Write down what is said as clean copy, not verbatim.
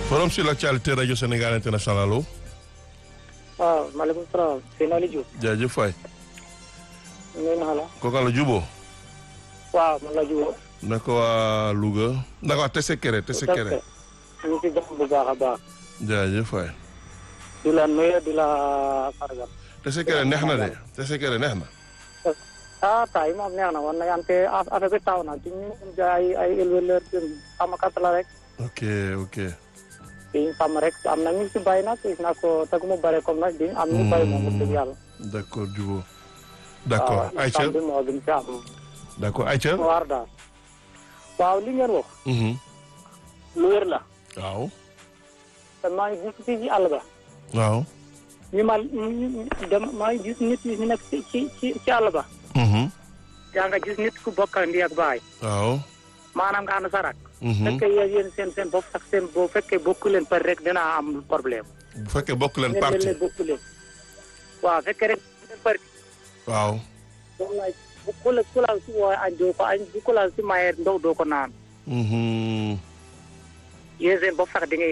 Forum sur l'actualité Radio Sénégal International allo. waaw maaleykum salaam. Seydou Aliou Diouf. jaajëf waay. nuyu naa la. kooku la Jubo. waaw man la Diouf. naka waa Louga. naka waa Tessekere. ñu ngi ci jàmm bu baax a baax. jaajëf waay. di la nuyu di la sargal. Tessekere neex na de Tessekere neex na. ah tay moom neex na woon na yante affaire bi taw na ci ñu ay éleveur sàmmkat la rek. ok. di sàmm rek am na ñu si bay nag gis naa ko tegu mu bare comme nag di am ñu bay moom wax dëgg yàlla. d'accord Jubo. d'accord Aïcha waaw bi moo gën ci am. d'accord Aïcha. waar daal. waaw li ngeen wax. lu wér la. waaw. te maa ngi gis fii ci àll ba. waaw. maa ngi gis nit ñi nekk ci àll ba. yaa nga gis nit ku bokk ndi ak baay. waaw. maanaam nga ànd sarak. fekkee yéen seen bopp sax seen boo fekkee bokku leen par rek dinaa am problème. bu fekkee bokk leen parti ngeen bokku leen. waaw fekkee rek seen parti. waaw. wallaay bu ku la si woo añ doo ko añ bu ku la si maye ndox doo ko naan. yéen seen bopp sax di ngay